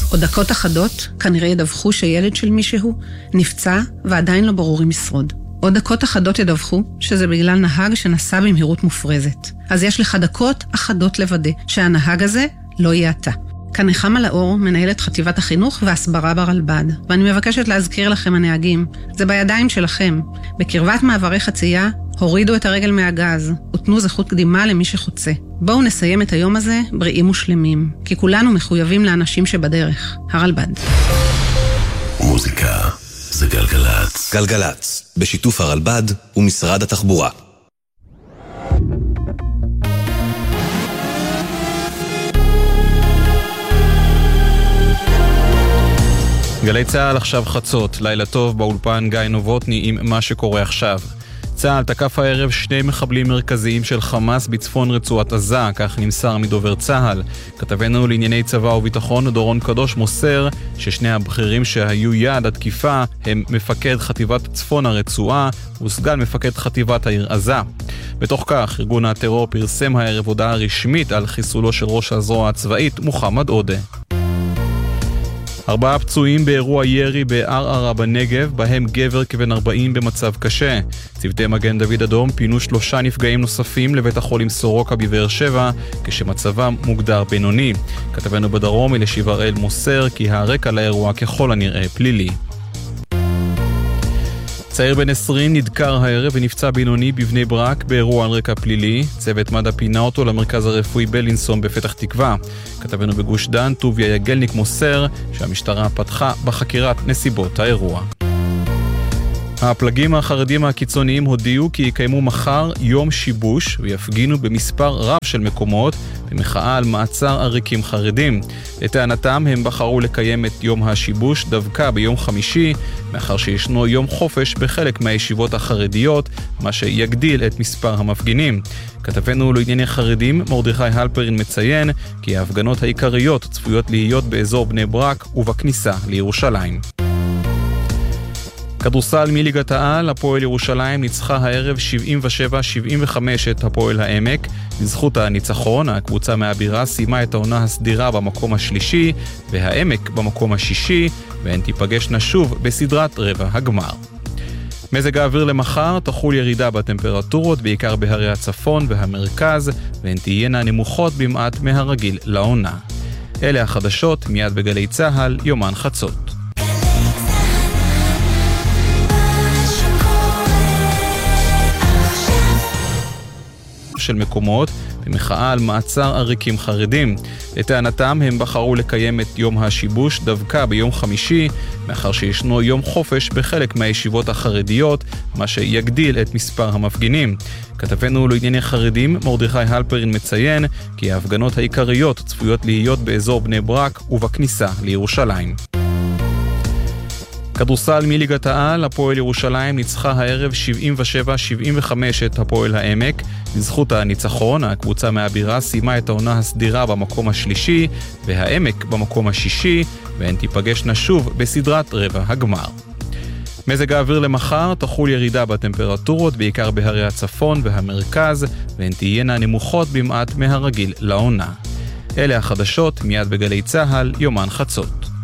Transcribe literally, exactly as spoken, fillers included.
עוד דקות אחדות כנראה ידווחו שילד של מישהו נפצע ועדיין לא ברור אם ישרוד. עוד דקות אחדות ידווחו שזה בגלל נהג שנסע במהירות מופרזת. אז יש לך דקות אחדות לוודא שהנהג הזה לא יהיה אתה. כאן נחמה לאור, מנהלת חטיבת החינוך והסברה ברלב"ד. ואני מבקשת להזכיר לכם הנהגים, זה בידיים שלכם. בקרבת מעברי חצייה, הורידו את הרגל מהגז, ותנו זכות קדימה למי שחוצה. בואו נסיים את היום הזה בריאים ושלמים, כי כולנו מחויבים לאנשים שבדרך. הרלב"ד. מוזיקה זה גלגלץ. גלגלץ, בשיתוף הרלב"ד ומשרד התחבורה. גלי צהל עכשיו חצות, לילה טוב באולפן גיא נובוטני עם מה שקורה עכשיו. צהל תקף הערב שני מחבלים מרכזיים של חמאס בצפון רצועת עזה, כך נמסר מדובר צהל. כתבנו לענייני צבא וביטחון דורון קדוש מוסר ששני הבכירים שהיו יעד התקיפה הם מפקד חטיבת צפון הרצועה וסגן מפקד חטיבת העיר עזה. בתוך כך, ארגון הטרור פרסם הערב הודעה רשמית על חיסולו של ראש הזרוע הצבאית מוחמד עודה. ארבעה פצועים באירוע ירי בערערה בנגב, בהם גבר כבן ארבעים במצב קשה. צוותי מגן דוד אדום פינו שלושה נפגעים נוספים לבית החולים סורוקה בבאר שבע, כשמצבם מוגדר בינוני. כתבנו בדרום אלישיב הראל מוסר כי הרקע לאירוע ככל הנראה פלילי. צעיר בן עשרים נדקר הערב ונפצע בינוני בבני ברק באירוע על רקע פלילי. צוות מד"א פינה אותו למרכז הרפואי בלינסון בפתח תקווה. כתבנו בגוש דן טוביה יגלניק מוסר שהמשטרה פתחה בחקירת נסיבות האירוע. הפלגים החרדים הקיצוניים הודיעו כי יקיימו מחר יום שיבוש ויפגינו במספר רב של מקומות במחאה על מעצר עריקים חרדים. לטענתם הם בחרו לקיים את יום השיבוש דווקא ביום חמישי, מאחר שישנו יום חופש בחלק מהישיבות החרדיות, מה שיגדיל את מספר המפגינים. כתבנו לענייני חרדים מרדכי הלפרין מציין כי ההפגנות העיקריות צפויות להיות באזור בני ברק ובכניסה לירושלים. כדורסל מליגת העל, הפועל ירושלים ניצחה הערב שבעים ושבע שבעים וחמש את הפועל העמק. בזכות הניצחון, הקבוצה מהבירה סיימה את העונה הסדירה במקום השלישי, והעמק במקום השישי, והן תיפגשנה שוב בסדרת רבע הגמר. מזג האוויר למחר תחול ירידה בטמפרטורות, בעיקר בהרי הצפון והמרכז, והן תהיינה נמוכות במעט מהרגיל לעונה. אלה החדשות, מיד בגלי צהל, יומן חצות. של מקומות במחאה על מעצר עריקים חרדים. לטענתם הם בחרו לקיים את יום השיבוש דווקא ביום חמישי, מאחר שישנו יום חופש בחלק מהישיבות החרדיות, מה שיגדיל את מספר המפגינים. כתבנו לענייני חרדים מרדכי הלפרין מציין כי ההפגנות העיקריות צפויות להיות באזור בני ברק ובכניסה לירושלים. כדורסל מליגת העל, הפועל ירושלים ניצחה הערב שבעים ושבע שבעים וחמש את הפועל העמק. בזכות הניצחון, הקבוצה מהבירה סיימה את העונה הסדירה במקום השלישי, והעמק במקום השישי, והן תיפגשנה שוב בסדרת רבע הגמר. מזג האוויר למחר תחול ירידה בטמפרטורות, בעיקר בהרי הצפון והמרכז, והן תהיינה נמוכות במעט מהרגיל לעונה. אלה החדשות, מיד בגלי צהל, יומן חצות.